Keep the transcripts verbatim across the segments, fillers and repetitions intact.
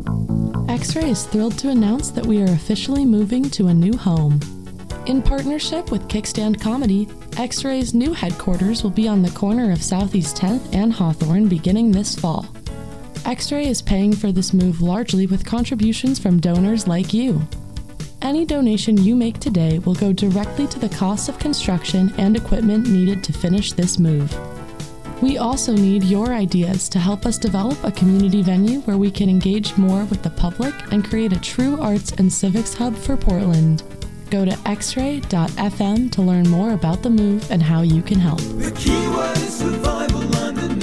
X-Ray is thrilled to announce that we are officially moving to a new home. In partnership with Kickstand Comedy, X-Ray's new headquarters will be on the corner of Southeast tenth and Hawthorne beginning this fall. X-Ray is paying for this move largely with contributions from donors like you. Any donation you make today will go directly to the cost of construction and equipment needed to finish this move. We also need your ideas to help us develop a community venue where we can engage more with the public and create a true arts and civics hub for Portland. Go to x ray dot f m to learn more about the move and how you can help. The keyword is survival on the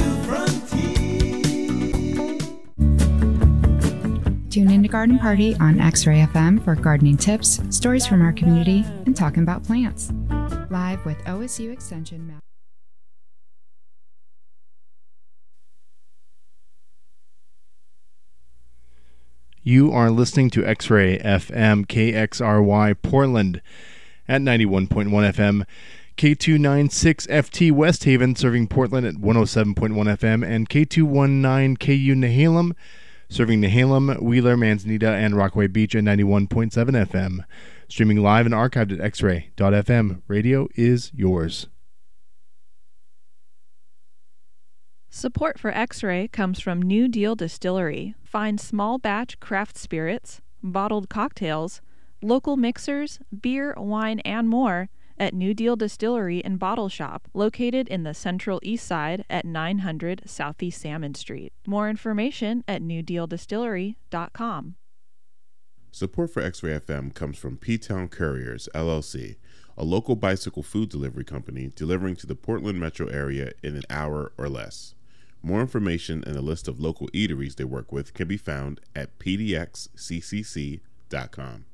new frontier. Tune in to Garden Party on X-Ray F M for gardening tips, stories from our community, and talking about plants. Live with O S U Extension Matt. You are listening to X-Ray F M, K X R Y Portland at ninety-one point one F M, K two ninety-six F T West Haven serving Portland at one oh seven point one F M, and K two nineteen K U Nehalem serving Nehalem, Wheeler, Manzanita, and Rockaway Beach at ninety-one point seven F M. Streaming live and archived at x ray dot f m. Radio is yours. Support for X-Ray comes from New Deal Distillery. Find small batch craft spirits, bottled cocktails, local mixers, beer, wine, and more at New Deal Distillery and Bottle Shop, located in the Central East Side at nine hundred Southeast Salmon Street. More information at new deal distillery dot com. Support for X-Ray F M comes from P-Town Couriers, L L C, a local bicycle food delivery company delivering to the Portland metro area in an hour or less. More information and a list of local eateries they work with can be found at p d x c c c dot com.